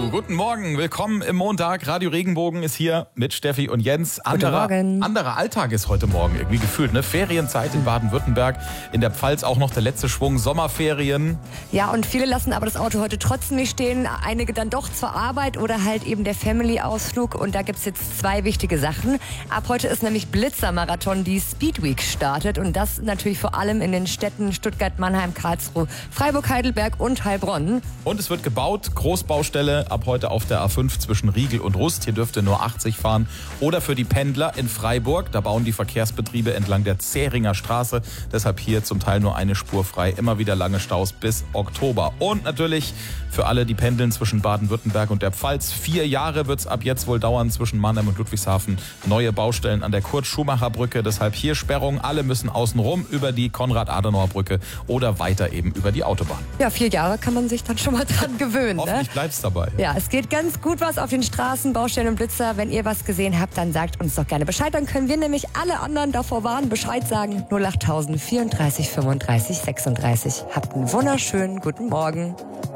Guten Morgen, willkommen im Montag. Radio Regenbogen ist hier mit Steffi und Jens. Anderer Alltag ist heute Morgen irgendwie gefühlt, ne? Ferienzeit in Baden-Württemberg, in der Pfalz auch noch der letzte Schwung Sommerferien. Ja, und viele lassen aber das Auto heute trotzdem nicht stehen. Einige dann doch zur Arbeit oder halt eben der Family-Ausflug. Und da gibt's jetzt zwei wichtige Sachen. Ab heute ist nämlich Blitzermarathon, die Speedweek startet. Und das natürlich vor allem in den Städten Stuttgart, Mannheim, Karlsruhe, Freiburg, Heidelberg und Heilbronn. Und es wird gebaut, Großbaustelle ab heute auf der A5 zwischen Riegel und Rust. Hier dürfte nur 80 fahren. Oder für die Pendler in Freiburg, da bauen die Verkehrsbetriebe entlang der Zähringer Straße. Deshalb hier zum Teil nur eine Spur frei. Immer wieder lange Staus bis Oktober. Und natürlich für alle, die pendeln zwischen Baden-Württemberg und der Pfalz. 4 Jahre wird es ab jetzt wohl dauern zwischen Mannheim und Ludwigshafen. Neue Baustellen an der Kurt-Schumacher-Brücke. Deshalb hier Sperrung. Alle müssen außen rum über die Konrad-Adenauer-Brücke oder weiter eben über die Autobahn. Ja, 4 Jahre kann man sich dann schon mal dran gewöhnen. Hoffentlich bleibt's dabei. Ja, es geht ganz gut was auf den Straßen, Baustellen und Blitzer. Wenn ihr was gesehen habt, dann sagt uns doch gerne Bescheid. Dann können wir nämlich alle anderen davor warnen, Bescheid sagen. 08000 34 35 36. Habt einen wunderschönen guten Morgen.